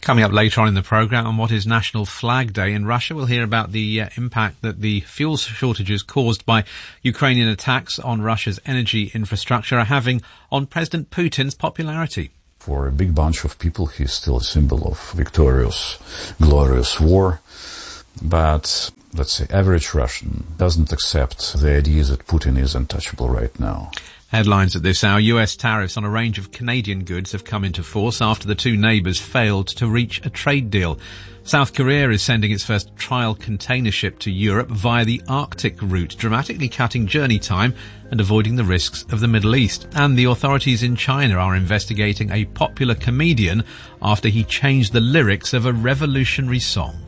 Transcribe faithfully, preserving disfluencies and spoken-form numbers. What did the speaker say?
Coming up later on in the programme on what is National Flag Day in Russia, we'll hear about the uh, impact that the fuel shortages caused by Ukrainian attacks on Russia's energy infrastructure are having on President Putin's popularity. For a big bunch of people, he's still a symbol of victorious, glorious war. But, let's say, average Russian doesn't accept the idea that Putin is untouchable right now. Headlines at this hour. U S tariffs on a range of Canadian goods have come into force after the two neighbours failed to reach a trade deal. South Korea is sending its first trial container ship to Europe via the Arctic route, dramatically cutting journey time and avoiding the risks of the Middle East. And the authorities in China are investigating a popular comedian after he changed the lyrics of a revolutionary song.